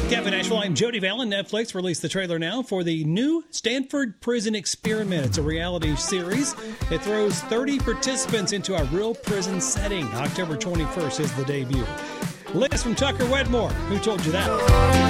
Kevin Asheville, I'm Jody Vallon. Netflix released the trailer now for the new Stanford Prison Experiment. It's a reality series. It throws 30 participants into a real prison setting. October 21st is the debut. Latest from Tucker Wedmore. Who told you that?